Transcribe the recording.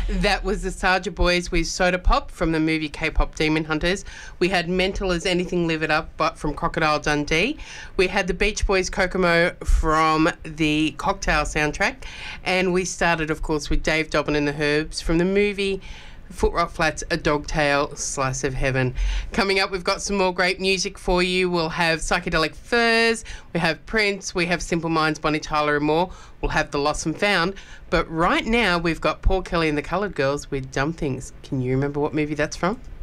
That was the Sarja Boys with Soda Pop from the movie K-Pop Demon Hunters. We had Mental as Anything Live It Up but from Crocodile Dundee. We had the Beach Boys Kokomo from the Cocktail soundtrack. And we started, of course, with Dave Dobbin and the Herbs from the movie Foot Rock Flats, A Dogtail Slice of Heaven. Coming up, we've got some more great music for you. We'll have Psychedelic Furs, we have Prince, we have Simple Minds, Bonnie Tyler and more. We'll have The Lost and Found. But right now, we've got Paul Kelly and the Coloured Girls with Dumb Things. Can you remember what movie that's from?